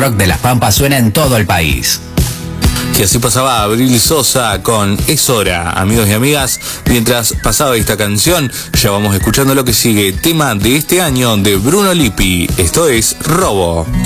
rock de Las Pampas suena en todo el país. Y así pasaba Abril Sosa con Es Hora, amigos y amigas. Mientras pasaba esta canción, ya vamos escuchando lo que sigue, tema de este año de Bruno Lippi. Esto es Robo.